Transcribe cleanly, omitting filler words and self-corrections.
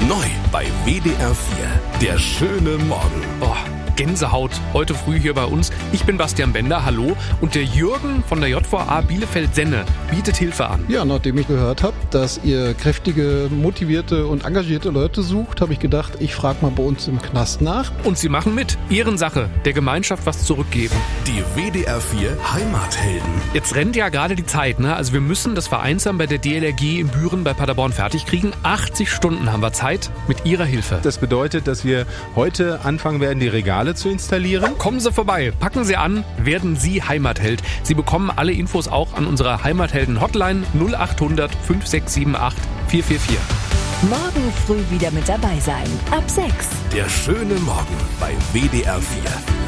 Neu bei WDR 4. Der schöne Morgen. Oh, Gänsehaut heute früh hier bei uns. Ich bin Bastian Bender, hallo. Und der Jürgen von der JVA Bielefeld-Senne bietet Hilfe an. Ja, nachdem ich gehört habe, dass ihr kräftige, motivierte und engagierte Leute sucht, habe ich gedacht, ich frage mal bei uns im Knast nach. Und sie machen mit. Ehrensache, der Gemeinschaft was zurückgeben. Die WDR 4 Heimathelden. Jetzt rennt ja gerade die Zeit, ne? Also wir müssen das Vereinsheim bei der DLRG in Büren bei Paderborn fertig kriegen. 80 Stunden haben wir Zeit mit Ihrer Hilfe. Das bedeutet, dass wir heute anfangen werden, die Regale zu installieren. Kommen Sie vorbei, packen Sie an, werden Sie Heimatheld. Sie bekommen alle Infos auch an unserer Heimathelden-Hotline 0800 5678 444. Morgen früh wieder mit dabei sein. Ab 6. Der schöne Morgen bei WDR 4.